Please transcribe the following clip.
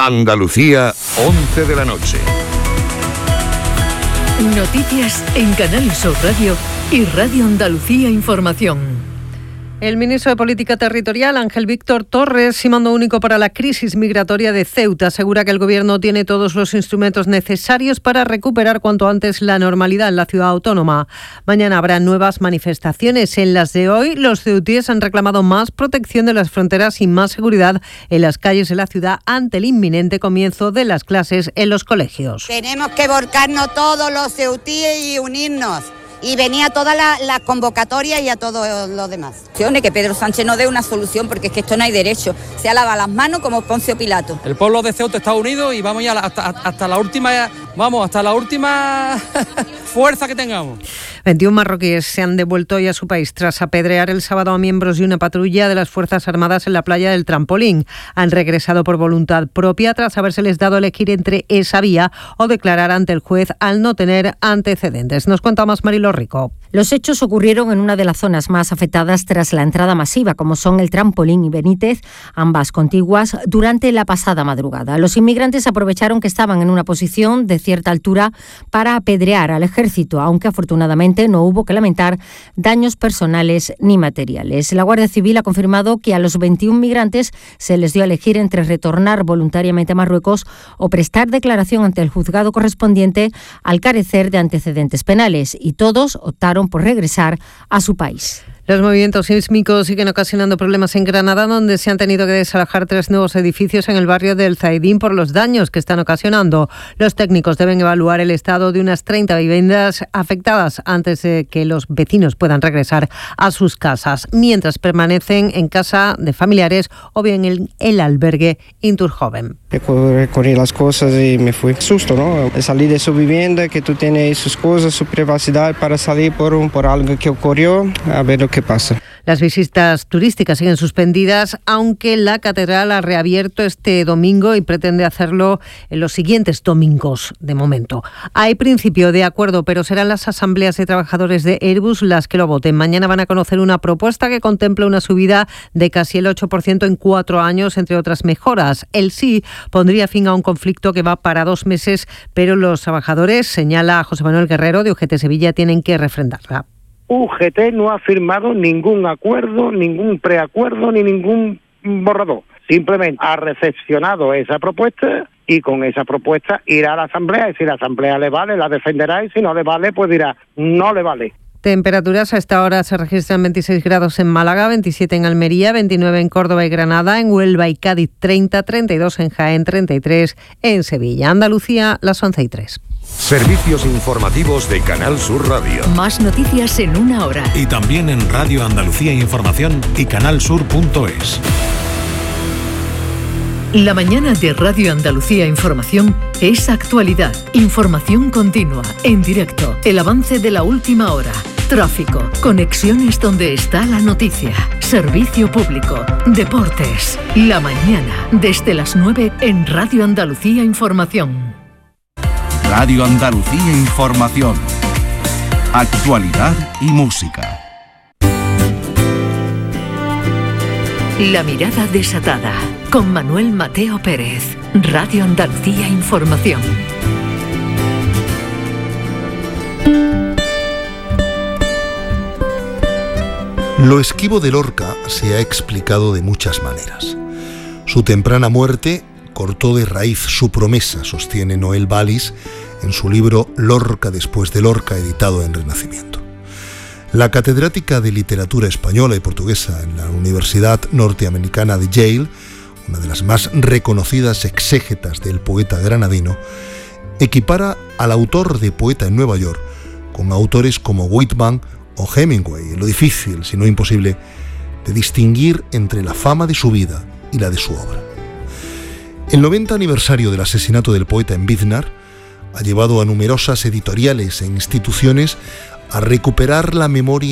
Andalucía, 11 de la noche. Noticias en Canal Sur Radio y Radio Andalucía Información. El ministro de Política Territorial, Ángel Víctor Torres, y mando único para la crisis migratoria de Ceuta, asegura que el Gobierno tiene todos los instrumentos necesarios para recuperar cuanto antes la normalidad en la ciudad autónoma. Mañana habrá nuevas manifestaciones. En las de hoy, los ceutíes han reclamado más protección de las fronteras y más seguridad en las calles de la ciudad ante el inminente comienzo de las clases en los colegios. Tenemos que volcarnos todos los ceutíes y unirnos. Y venía a todas las convocatorias y a todo lo demás. Que Pedro Sánchez no dé una solución, porque es que esto no hay derecho. Se lava las manos como Poncio Pilato. El pueblo de Ceuta está unido y vamos ya hasta la última fuerza que tengamos. 21 marroquíes se han devuelto hoy a su país tras apedrear el sábado a miembros de una patrulla de las Fuerzas Armadas en la playa del Trampolín. Han regresado por voluntad propia tras habérseles dado a elegir entre esa vía o declarar ante el juez al no tener antecedentes. Nos cuenta más Marilo Rico. Los hechos ocurrieron en una de las zonas más afectadas tras la entrada masiva, como son el Trampolín y Benítez, ambas contiguas, durante la pasada madrugada. Los inmigrantes aprovecharon que estaban en una posición de cierta altura para apedrear al ejército, aunque afortunadamente no hubo que lamentar daños personales ni materiales. La Guardia Civil ha confirmado que a los 21 migrantes se les dio a elegir entre retornar voluntariamente a Marruecos o prestar declaración ante el juzgado correspondiente al carecer de antecedentes penales, y todos optaron por regresar a su país. Los movimientos sísmicos siguen ocasionando problemas en Granada, donde se han tenido que desalojar 3 nuevos edificios en el barrio del Zaidín por los daños que están ocasionando. Los técnicos deben evaluar el estado de unas 30 viviendas afectadas antes de que los vecinos puedan regresar a sus casas, mientras permanecen en casa de familiares o bien en el albergue Inturjoven. Recorrí las cosas y me fui. Susto, ¿no? Salí de su vivienda, que tú tienes sus cosas, su privacidad, para salir por algo que ocurrió, a ver lo que pasa. Las visitas turísticas siguen suspendidas, aunque la catedral ha reabierto este domingo y pretende hacerlo en los siguientes domingos de momento. Hay principio de acuerdo, pero serán las asambleas de trabajadores de Airbus las que lo voten. Mañana van a conocer una propuesta que contempla una subida de casi el 8% en 4 años, entre otras mejoras. El sí pondría fin a un conflicto que va para 2 meses, pero los trabajadores, señala José Manuel Guerrero de UGT Sevilla, tienen que refrendarla. UGT no ha firmado ningún acuerdo, ningún preacuerdo ni ningún borrador. Simplemente ha recepcionado esa propuesta y con esa propuesta irá a la Asamblea, y si la Asamblea le vale, la defenderá, y si no le vale, pues dirá, no le vale. Temperaturas a esta hora se registran 26 grados en Málaga, 27 en Almería, 29 en Córdoba y Granada, en Huelva y Cádiz 30, 32 en Jaén, 33 en Sevilla. Andalucía, las 11:03. Servicios informativos de Canal Sur Radio. Más noticias en 1 hora. Y también en Radio Andalucía Información y canalsur.es. La mañana de Radio Andalucía Información es actualidad, información continua, en directo, el avance de la última hora, tráfico, conexiones donde está la noticia, servicio público, deportes. La mañana, desde las 9 en Radio Andalucía Información. Radio Andalucía Información. Actualidad y música. La mirada desatada, con Manuel Mateo Pérez. Radio Andalucía Información. Lo esquivo de Lorca se ha explicado de muchas maneras. Su temprana muerte cortó de raíz su promesa, sostiene Noel Balis en su libro Lorca después de Lorca, editado en Renacimiento. La catedrática de literatura española y portuguesa en la Universidad Norteamericana de Yale, una de las más reconocidas exégetas del poeta granadino, equipara al autor de Poeta en Nueva York con autores como Whitman o Hemingway, en lo difícil, si no imposible, de distinguir entre la fama de su vida y la de su obra. El 90 aniversario del asesinato del poeta en Biznar ha llevado a numerosas editoriales e instituciones a recuperar la memoria